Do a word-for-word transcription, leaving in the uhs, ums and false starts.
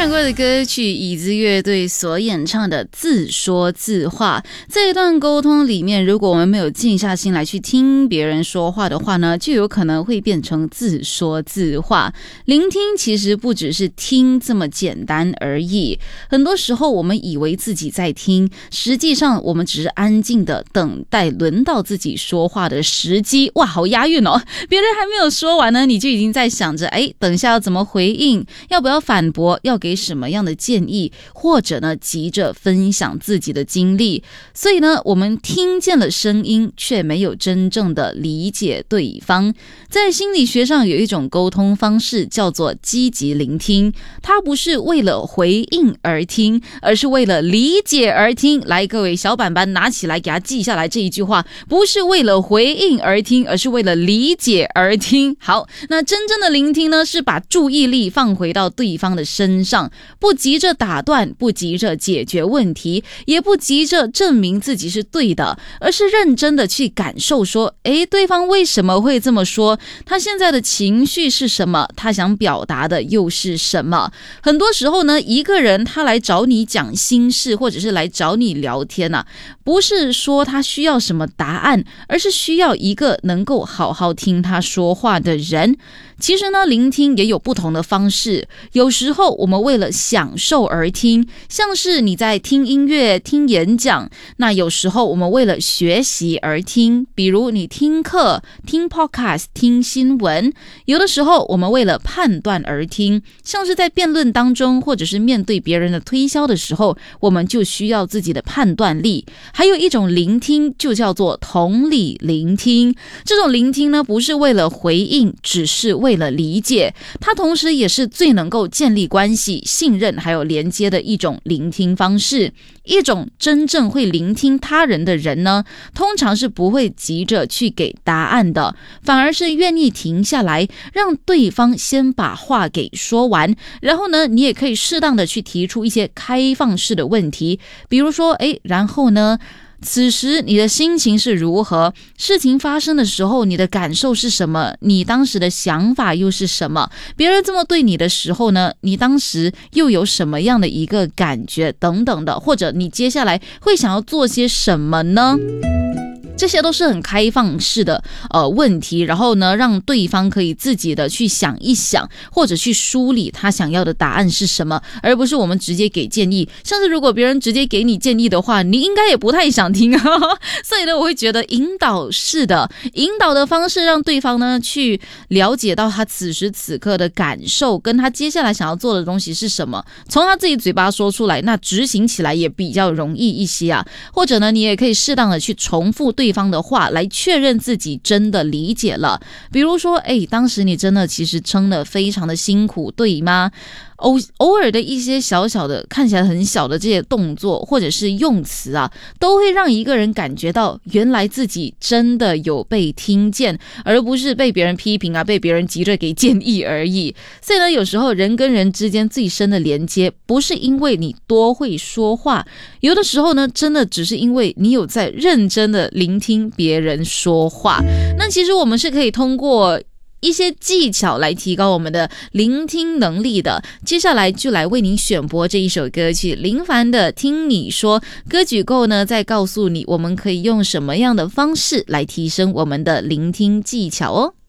唱过的歌曲，椅子乐队所演唱的《自说自话》。这一段沟通里面，如果我们没有静下心来去听别人说话的话呢，就有可能会变成自说自话。聆听其实不只是听这么简单而已，很多时候我们以为自己在听，实际上我们只是安静的等待轮到自己说话的时机。哇，好押韵哦！别人还没有说完呢，你就已经在想着，哎，等一下要怎么回应，要不要反驳，要给什么样的建议，或者呢急着分享自己的经历。所以呢，我们听见了声音，却没有真正的理解对方。在心理学上有一种沟通方式叫做积极聆听，它不是为了回应而听，而是为了理解而听。来，各位小板板拿起来给他记下来，这一句话不是为了回应而听，而是为了理解而听。好，那真正的聆听呢，是把注意力放回到对方的身上，不急着打断，不急着解决问题，也不急着证明自己是对的，而是认真的去感受说，诶，对方为什么会这么说？他现在的情绪是什么？他想表达的又是什么？很多时候呢，一个人他来找你讲心事，或者是来找你聊天啊，不是说他需要什么答案，而是需要一个能够好好听他说话的人。其实呢，聆听也有不同的方式，有时候我们为了享受而听，像是你在听音乐、听演讲，那有时候我们为了学习而听，比如你听课、听 podcast、听新闻。有的时候我们为了判断而听，像是在辩论当中，或者是面对别人的推销的时候，我们就需要自己的判断力。还有一种聆听就叫做同理聆听，这种聆听呢，不是为了回应，只是为了理解，它同时也是最能够建立关系、信任还有连接的一种聆听方式。一种真正会聆听他人的人呢，通常是不会急着去给答案的，反而是愿意停下来，让对方先把话给说完，然后呢，你也可以适当的去提出一些开放式的问题，比如说，诶，然后呢？此时你的心情是如何？事情发生的时候，你的感受是什么？你当时的想法又是什么？别人这么对你的时候呢，你当时又有什么样的一个感觉等等的，或者你接下来会想要做些什么呢？这些都是很开放式的呃问题，然后呢，让对方可以自己的去想一想，或者去梳理他想要的答案是什么，而不是我们直接给建议。像是如果别人直接给你建议的话，你应该也不太想听所以呢，我会觉得引导式的引导的方式，让对方呢去了解到他此时此刻的感受，跟他接下来想要做的东西是什么，从他自己嘴巴说出来，那执行起来也比较容易一些啊。或者呢，你也可以适当的去重复对对方的话，来确认自己真的理解了。比如说，哎，当时你真的其实撑得非常的辛苦，对吗？偶偶尔的一些小小的看起来很小的这些动作或者是用词啊，都会让一个人感觉到原来自己真的有被听见，而不是被别人批评啊，被别人急着给建议而已。所以呢，有时候人跟人之间最深的连接，不是因为你多会说话，有的时候呢，真的只是因为你有在认真的聆听别人说话。那其实我们是可以通过一些技巧来提高我们的聆听能力的。接下来就来为您选播这一首歌曲，林凡的《听你说》。歌曲后呢，再告诉你我们可以用什么样的方式来提升我们的聆听技巧哦。